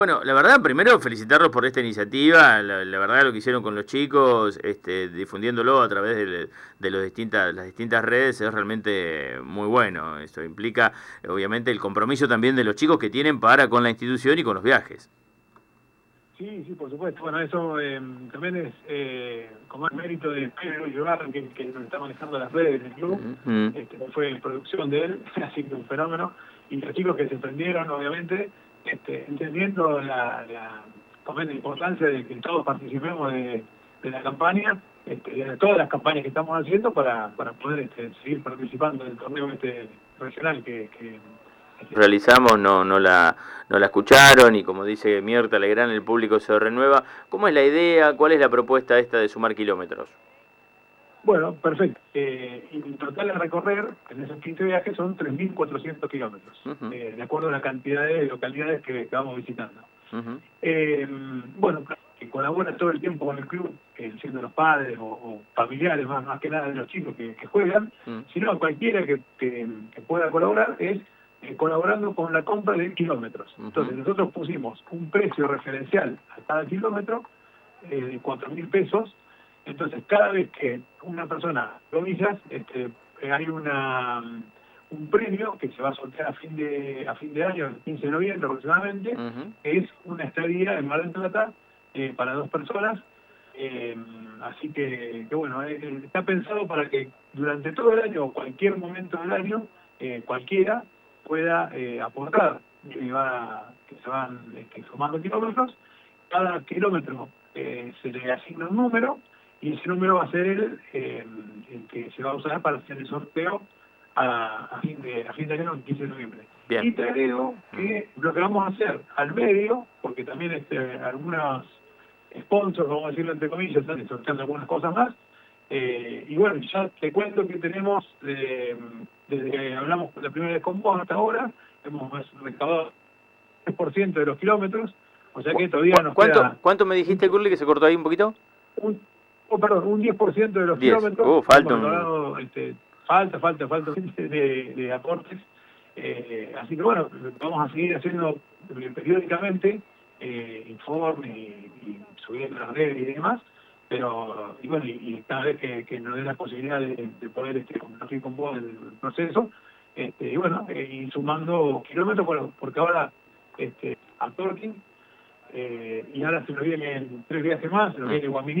Bueno, la verdad, primero felicitarlos por esta iniciativa, la verdad lo que hicieron con los chicos, difundiéndolo a través de las distintas redes es realmente muy bueno. Eso implica, obviamente, el compromiso también de los chicos que tienen para con la institución y con los viajes. Sí, sí, por supuesto. Bueno, eso también es como es mérito de Pedro Ibarra, que nos está manejando las redes del club. Ujú. Fue producción de él, así que un fenómeno. Y los chicos que se prendieron, obviamente, entendiendo también la importancia de que todos participemos de la campaña, de todas las campañas que estamos haciendo para poder seguir participando del torneo regional Realizamos, no la escucharon y como dice Mirta Legrand, el público se renueva. ¿Cómo es la idea? ¿Cuál es la propuesta esta de sumar kilómetros? Bueno, perfecto. Y el total a recorrer en esos 15 viajes son 3.400 kilómetros, Ujú, de acuerdo a la cantidad de localidades que vamos visitando. ujú. Bueno, que colabora todo el tiempo con el club, siendo los padres o familiares más que nada de los chicos que juegan, Mm. sino cualquiera que pueda colaborar es colaborando con la compra de kilómetros. Ujú. Entonces nosotros pusimos un precio referencial a cada kilómetro de 4.000 pesos. Entonces cada vez que una persona lo visas, hay un premio que se va a sortear a fin de año, el 15 de noviembre aproximadamente, Ujú. que es una estadía en Mar del Plata para dos personas. Así que bueno, está pensado para que durante todo el año o cualquier momento del año, cualquiera pueda aportar, que se van sumando kilómetros. Cada kilómetro se le asigna un número y ese número va a ser el que se va a usar para hacer el sorteo a fin de año, el 15 de noviembre. Bien. Y te agrego Ujú. que lo que vamos a hacer al medio, porque también algunos sponsors, vamos a decirlo entre comillas, están sorteando algunas cosas más. Y bueno, ya te cuento que tenemos, desde que hablamos la primera vez con vos hasta ahora, hemos recaudado el 3% de los kilómetros, o sea que todavía nos queda ¿Cuánto me dijiste, mucho, Curly, que se cortó ahí un poquito? perdón, un 10% de los 10. kilómetros hemos Falta un... recaudado, falta de aportes. Así que bueno, vamos a seguir haciendo periódicamente informes y subiendo las redes y demás, pero y bueno, y cada vez que nos dé la posibilidad de poder compartir con vos el proceso, y bueno, y sumando kilómetros, bueno, porque ahora a Torquín, y ahora se nos vienen 3 viajes más, se nos Mm. viene Guaminí.